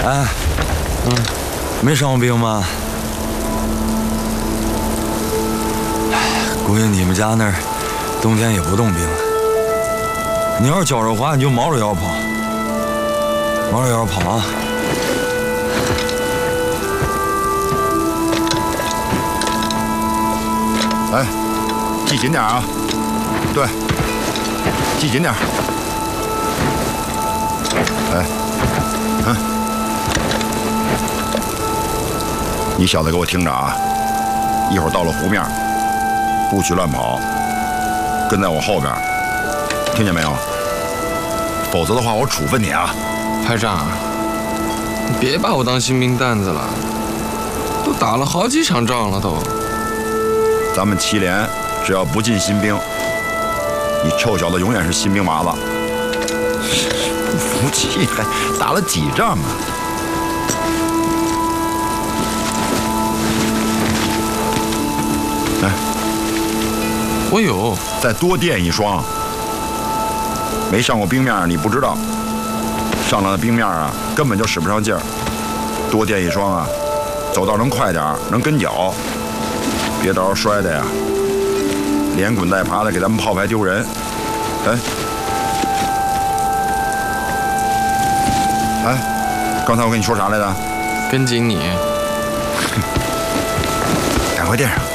哎，没伤过兵吗？估计你们家那儿冬天也不冻兵。你要是觉着滑，你就毛着腰跑，毛着腰跑啊！ 哎，系紧点啊！对，系紧点。哎，你小子给我听着啊！一会儿到了湖面，不许乱跑，跟在我后边，听见没有？否则的话，我处分你啊！ 排长，你别把我当新兵蛋子了，都打了好几场仗了都。 咱们祁连只要不进新兵，你臭小子永远是新兵娃子。不服气还打了几仗啊？哎， 我有， 再多垫一双。没上过冰面你不知道，上了冰面啊，根本就使不上劲儿。多垫一双啊，走道能快点，能跟脚，别到时候摔的呀，连滚带爬的给咱们炮排丢人。哎，刚才我跟你说啥来着？ 跟紧你。 赶快垫上。